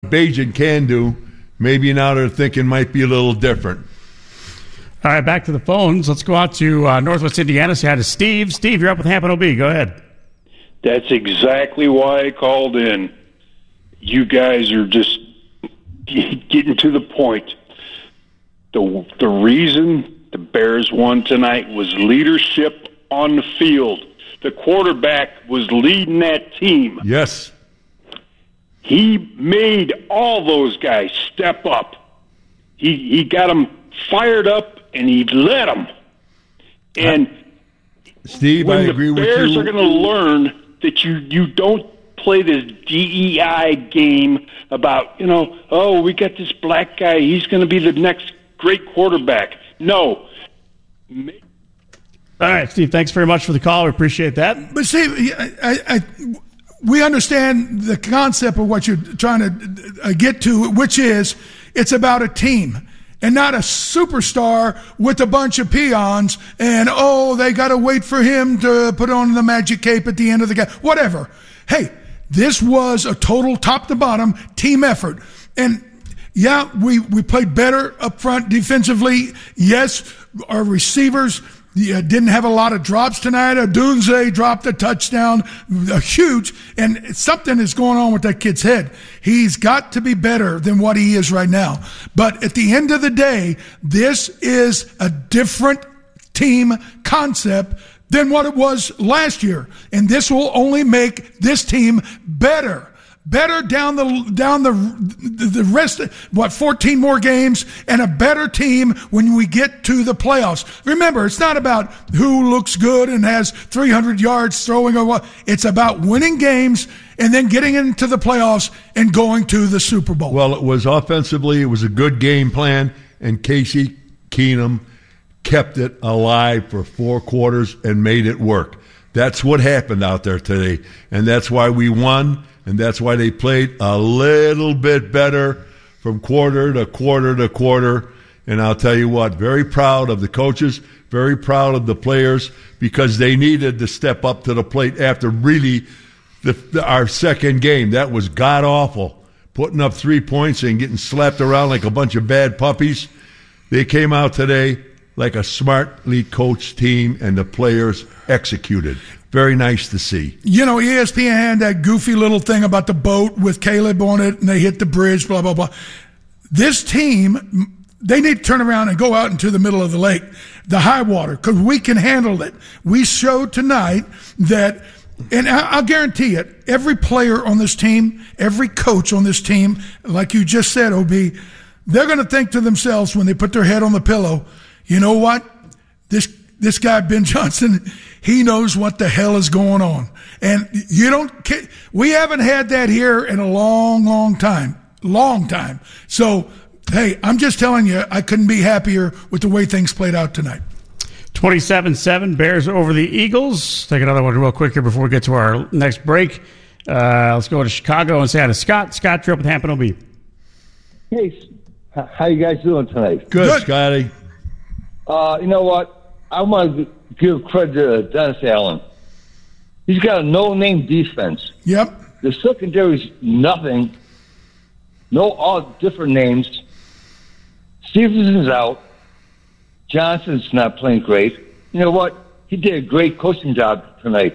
Bajan can do, maybe now they're thinking might be a little different. All right, back to the phones. Let's go out to Northwest Indiana. Say hi to Steve. Steve, you're up with Hampton OB. Go ahead. That's exactly why I called in. You guys are just getting to the point. The reason the Bears won tonight was leadership on the field. The quarterback was leading that team. Yes. He made all those guys step up. He got them fired up, and he led them. And Steve, I agree with you. The Bears are going to learn that you don't play this DEI game about, we got this black guy, he's going to be the next great quarterback. No. All right, Steve, thanks very much for the call. We appreciate that. But, Steve, we understand the concept of what you're trying to get to, which is it's about a team and not a superstar with a bunch of peons and, they got to wait for him to put on the magic cape at the end of the game. Whatever. Hey, this was a total top-to-bottom team effort. And, yeah, we played better up front defensively. Yes, our receivers didn't have a lot of drops tonight. Dunze dropped a touchdown, huge, and something is going on with that kid's head. He's got to be better than what he is right now. But at the end of the day, this is a different team concept than what it was last year, and this will only make this team better down the rest of 14 more games, and a better team when we get to the playoffs. Remember, it's not about who looks good and has 300 yards throwing or what. It's about winning games and then getting into the playoffs and going to the Super Bowl. Well, it was offensively, it was a good game plan, and Casey Keenum kept it alive for 4 quarters and made it work. That's what happened out there today, and that's why we won. And that's why they played a little bit better from quarter to quarter to quarter. And I'll tell you what, very proud of the coaches, very proud of the players, because they needed to step up to the plate after really our second game. That was god-awful, putting up 3 points and getting slapped around like a bunch of bad puppies. They came out today like a smartly coached team, and the players executed. Very nice to see. ESPN had that goofy little thing about the boat with Caleb on it, and they hit the bridge, blah, blah, blah. This team, they need to turn around and go out into the middle of the lake, the high water, because we can handle it. We showed tonight that, and I'll guarantee it, every player on this team, every coach on this team, like you just said, OB, they're going to think to themselves when they put their head on the pillow, you know what? This guy, Ben Johnson, he knows what the hell is going on. And we haven't had that here in a long, long time. Long time. So, hey, I'm just telling you, I couldn't be happier with the way things played out tonight. 27-7, Bears over the Eagles. Take another one real quick here before we get to our next break. Let's go to Chicago and say hi to Scott. Scott, you're up with Hampton OB. Hey, how you guys doing tonight? Good. Scotty. You know what? I want to give credit to Dennis Allen. He's got a no-name defense. Yep. The secondary's nothing. All different names. Stevenson's out. Johnson's not playing great. You know what? He did a great coaching job tonight.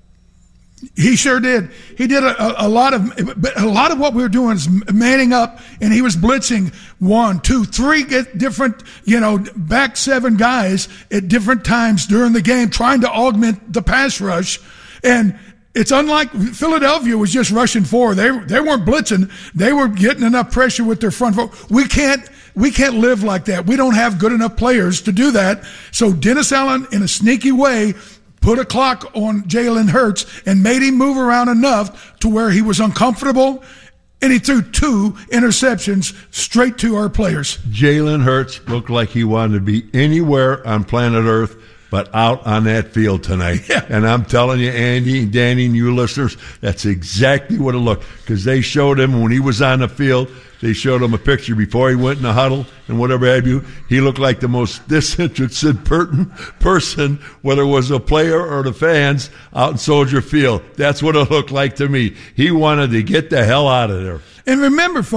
He sure did. He did a lot of what we were doing is manning up, and he was blitzing 1, 2, 3 different, back 7 guys at different times during the game, trying to augment the pass rush. And it's unlike Philadelphia was just rushing forward. They weren't blitzing. They were getting enough pressure with their front foot. We can't live like that. We don't have good enough players to do that. So Dennis Allen, in a sneaky way, put a clock on Jalen Hurts and made him move around enough to where he was uncomfortable, and he threw 2 interceptions straight to our players. Jalen Hurts looked like he wanted to be anywhere on planet Earth but out on that field tonight. Yeah. And I'm telling you, Andy, Danny, and you listeners, that's exactly what it looked, because they showed him when he was on the field. They showed him a picture before he went in the huddle and whatever have you. He looked like the most disinterested person, whether it was a player or the fans, out in Soldier Field. That's what it looked like to me. He wanted to get the hell out of there. And remember, folks,